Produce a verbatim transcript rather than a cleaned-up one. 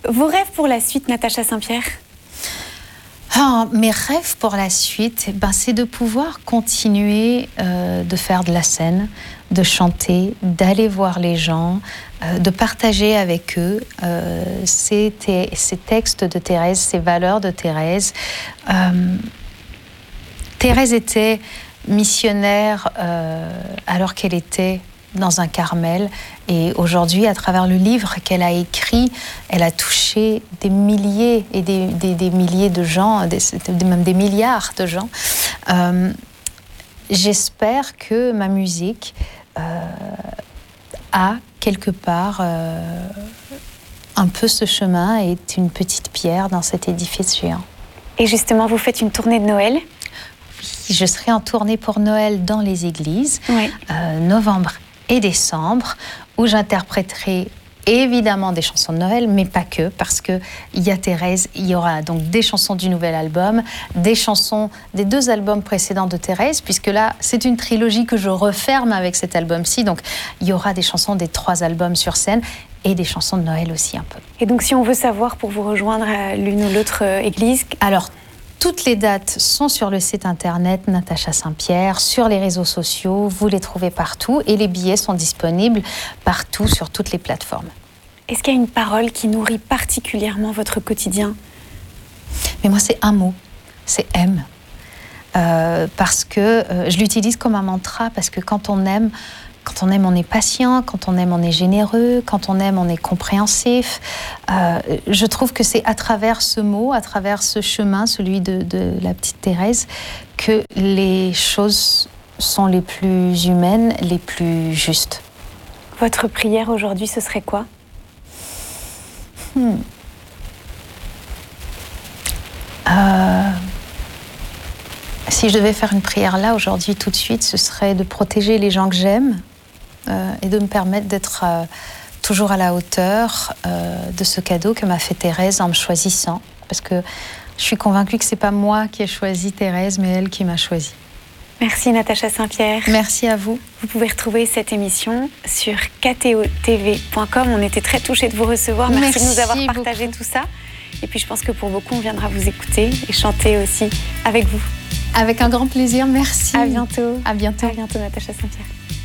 Vos rêves pour la suite, Natacha Saint-Pierre? Oh, mes rêves pour la suite, ben, c'est de pouvoir continuer euh, de faire de la scène, de chanter, d'aller voir les gens, euh, de partager avec eux euh, ces, ces textes de Thérèse, ces valeurs de Thérèse. Euh, Thérèse était missionnaire euh, alors qu'elle était dans un Carmel, et aujourd'hui, à travers le livre qu'elle a écrit, elle a touché des milliers et des, des, des milliers de gens, des, même des milliards de gens. Euh, j'espère que ma musique euh, a quelque part euh, un peu ce chemin et est une petite pierre dans cet édifice géant. Et justement, vous faites une tournée de Noël? Je serai en tournée pour Noël dans les églises, ouais. euh, novembre et décembre, où j'interpréterai évidemment des chansons de Noël, mais pas que, parce qu'il y a Thérèse, il y aura donc des chansons du nouvel album, des chansons des deux albums précédents de Thérèse, puisque là, c'est une trilogie que je referme avec cet album-ci, donc il y aura des chansons des trois albums sur scène, et des chansons de Noël aussi un peu. Et donc si on veut savoir pour vous rejoindre à l'une ou l'autre église? Alors, toutes les dates sont sur le site internet Natacha Saint-Pierre, sur les réseaux sociaux, vous les trouvez partout et les billets sont disponibles partout sur toutes les plateformes. Est-ce qu'il y a une parole qui nourrit particulièrement votre quotidien? Mais moi, c'est un mot, c'est aime. Euh, parce que euh, je l'utilise comme un mantra, parce que quand on aime, quand on aime, on est patient, quand on aime, on est généreux, quand on aime, on est compréhensif. Euh, je trouve que c'est à travers ce mot, à travers ce chemin, celui de, de la petite Thérèse, que les choses sont les plus humaines, les plus justes. Votre prière aujourd'hui, ce serait quoi? hmm. euh... Si je devais faire une prière là, aujourd'hui, tout de suite, ce serait de protéger les gens que j'aime, Euh, et de me permettre d'être euh, toujours à la hauteur euh, de ce cadeau que m'a fait Thérèse en me choisissant. Parce que je suis convaincue que ce n'est pas moi qui ai choisi Thérèse, mais elle qui m'a choisi. Merci Natacha Saint-Pierre. Merci à vous. Vous pouvez retrouver cette émission sur k t o t v point com. On était très touchés de vous recevoir. Merci, Merci de nous avoir partagé beaucoup. Tout ça. Et puis je pense que pour beaucoup, on viendra vous écouter et chanter aussi avec vous. Avec un grand plaisir, merci. À bientôt. À bientôt. À bientôt Natacha Saint-Pierre.